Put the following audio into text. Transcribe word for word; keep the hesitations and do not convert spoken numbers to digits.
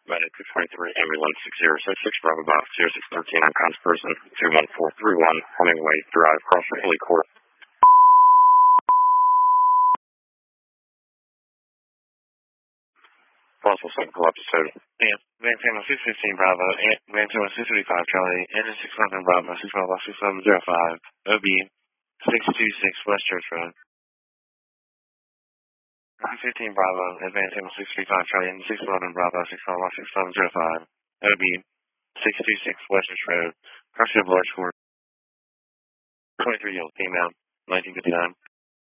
Medic two twenty-three, ambulance six zero six six, Bravo Box zero six one three, unconscious person, two one four three one, Hemingway Drive, cross the Hilly Court. Possible psychical episode. Yeah, Van Tampa six fifteen Bravo, Van Tampa six thirty-five Charlie, Engine six eleven Bravo, six one six seven zero five, O B six two six West Church Road. nine fifteen Bravo, Advance Tampa six thirty-five Charlie, Engine six eleven Bravo, six one six seven zero five, O B six two six West Church Road, Crossfield Large Court, twenty-three year old female, nineteen fifty-nine.